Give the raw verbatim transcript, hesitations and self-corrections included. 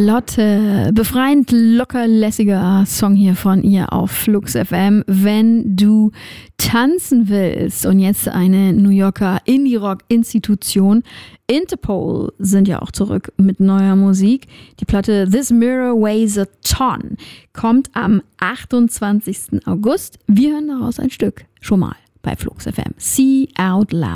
Charlotte, befreiend lockerlässiger Song hier von ihr auf Flux F M, wenn du tanzen willst. Und jetzt eine New Yorker Indie-Rock-Institution. Interpol sind ja auch zurück mit neuer Musik. Die Platte This Mirror Weighs a Ton kommt am achtundzwanzigsten August. Wir hören daraus ein Stück schon mal bei Flux F M. See Out Loud.